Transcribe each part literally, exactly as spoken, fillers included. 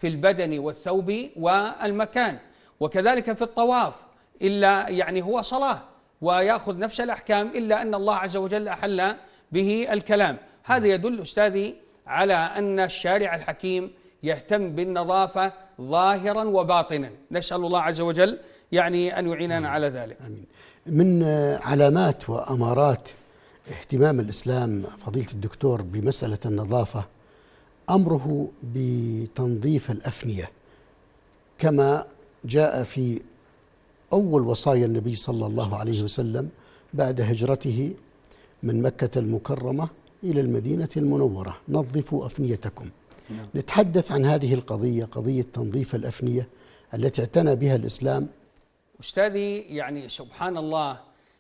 في البدن والثوب والمكان. وكذلك في الطواف، إلا يعني هو صلاة ويأخذ نفس الأحكام، إلا أن الله عز وجل أحل به الكلام. هذا يدل أستاذي على أن الشارع الحكيم يهتم بالنظافة ظاهرا وباطنا. نسأل الله عز وجل يعني أن يعيننا على ذلك. آمين. من علامات وأمارات اهتمام الإسلام فضيلة الدكتور بمسألة النظافة أمره بتنظيف الأفنية، كما جاء في أول وصايا النبي صلى الله عليه وسلم بعد هجرته من مكة المكرمة إلى المدينة المنورة: نظفوا أفنيتكم. نعم. نتحدث عن هذه القضية، قضية تنظيف الأفنية التي اعتنى بها الإسلام. أستاذي، يعني سبحان الله،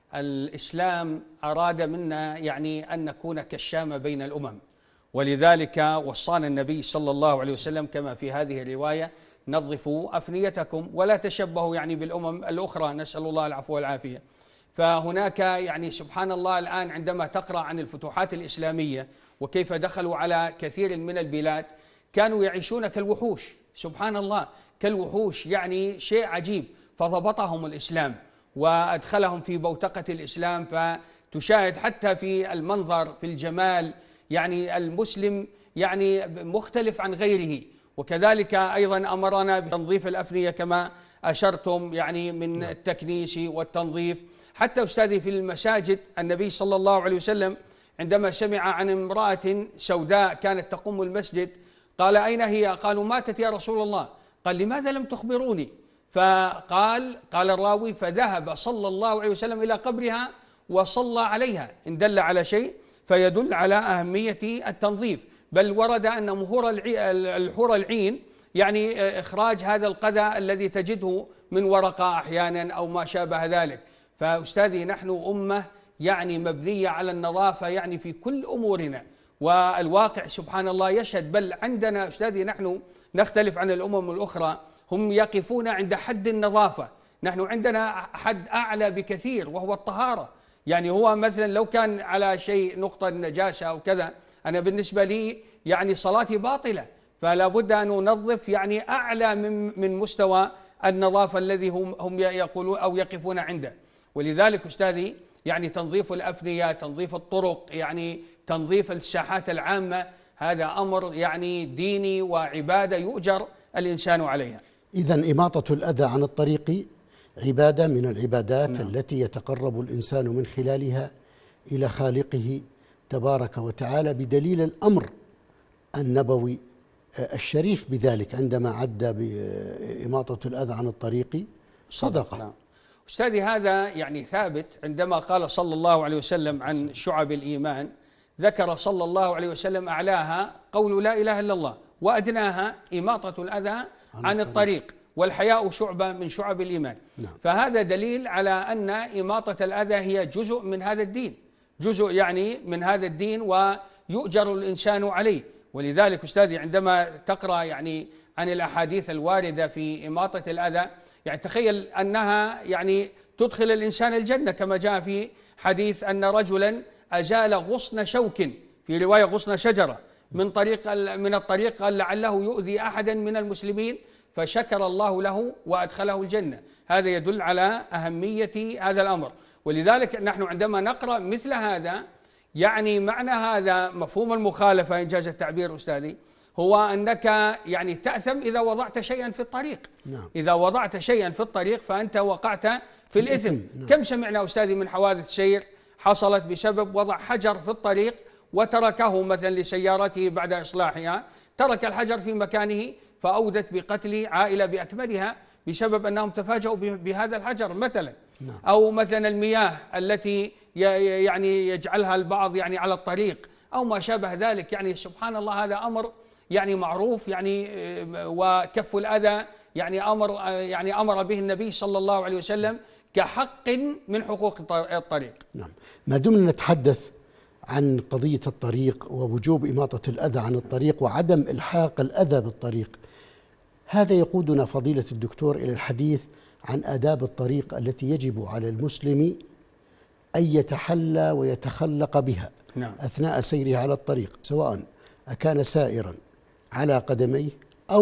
الإسلام أراد منا يعني أن نكون كالشام بين الأمم، ولذلك وصانا النبي صلى الله عليه وسلم كما في هذه الرواية: نظفوا أفنيتكم ولا تشبهوا يعني بالأمم الأخرى، نسأل الله العفو والعافية. فهناك يعني سبحان الله الآن عندما تقرأ عن الفتوحات الإسلامية وكيف دخلوا على كثير من البلاد، كانوا يعيشون كالوحوش، سبحان الله، كالوحوش، يعني شيء عجيب. فضبطهم الإسلام وأدخلهم في بوتقة الإسلام، فتشاهد حتى في المنظر، في الجمال، يعني المسلم يعني مختلف عن غيره. وكذلك أيضا أمرنا بتنظيف الأفنية كما أشرتم، يعني من التكنيس والتنظيف. حتى أستاذي في المساجد، النبي صلى الله عليه وسلم عندما سمع عن امرأة سوداء كانت تقوم المسجد قال: أين هي؟ قالوا: ماتت يا رسول الله. قال: لماذا لم تخبروني؟ فقال قال الراوي: فذهب صلى الله عليه وسلم إلى قبرها وصلى عليها. إن دل على شيء فيدل على أهمية التنظيف. بل ورد أن مهور الحور العين يعني إخراج هذا القذى الذي تجده من ورقة أحيانا أو ما شابه ذلك. فأستاذي، نحن أمة يعني مبنية على النظافة يعني في كل أمورنا، والواقع سبحان الله يشهد. بل عندنا أستاذي نحن نختلف عن الأمم الأخرى، هم يقفون عند حد النظافة، نحن عندنا حد أعلى بكثير وهو الطهارة. يعني هو مثلا لو كان على شيء نقطة نجاسة أو كذا، أنا بالنسبة لي يعني صلاتي باطلة. فلا بد أن ننظف يعني أعلى من من مستوى النظافة الذي هم هم يقولون أو يقفون عنده. ولذلك أستاذي يعني تنظيف الأفنية، تنظيف الطرق، يعني تنظيف الساحات العامة، هذا أمر يعني ديني وعبادة يؤجر الإنسان عليها. إذن إماطة الأذى عن الطريق عبادة من العبادات نعم. التي يتقرب الإنسان من خلالها إلى خالقه تبارك وتعالى، بدليل الأمر النبوي الشريف بذلك عندما عد بإماطة الأذى عن الطريق صدقة. نعم. أستاذي، هذا يعني ثابت عندما قال صلى الله عليه وسلم عن شعب الإيمان، ذكر صلى الله عليه وسلم أعلاها قول لا إله إلا الله، وأدناها إماطة الأذى عن الطريق، والحياء شعبة من شعب الإيمان. نعم. فهذا دليل على أن إماطة الأذى هي جزء من هذا الدين، جزء يعني من هذا الدين ويؤجر الإنسان عليه. ولذلك أستاذي عندما تقرأ يعني عن الأحاديث الواردة في إماطة الأذى، يعني تخيل أنها يعني تدخل الإنسان الجنة، كما جاء في حديث أن رجلا أزال غصن شوك، في رواية غصن شجرة، من طريق من الطريق، قال لعله يؤذي أحدا من المسلمين، فشكر الله له وأدخله الجنة. هذا يدل على أهمية هذا الأمر. ولذلك نحن عندما نقرأ مثل هذا، يعني معنى هذا مفهوم المخالفة إن جاز التعبير أستاذي، هو أنك يعني تأثم إذا وضعت شيئا في الطريق. نعم. إذا وضعت شيئا في الطريق فأنت وقعت في الإثم. نعم. كم سمعنا أستاذي من حوادث سير حصلت بسبب وضع حجر في الطريق وتركه مثلا لسيارته بعد إصلاحها، ترك الحجر في مكانه فأودت بقتل عائلة بأكملها بسبب أنهم تفاجؤوا بهذا الحجر مثلا. نعم. أو مثلا المياه التي يعني يجعلها البعض يعني على الطريق أو ما شابه ذلك. يعني سبحان الله، هذا أمر يعني معروف، يعني وكف الأذى يعني أمر يعني أمر به النبي صلى الله عليه وسلم كحق من حقوق الطريق. نعم. ما دمنا نتحدث عن قضية الطريق ووجوب إماطة الأذى عن الطريق وعدم إلحاق الأذى بالطريق، هذا يقودنا فضيلة الدكتور إلى الحديث عن آداب الطريق التي يجب على المسلم أن يتحلى ويتخلق بها. نعم. أثناء سيره على الطريق، سواء أكان سائرا على قدميه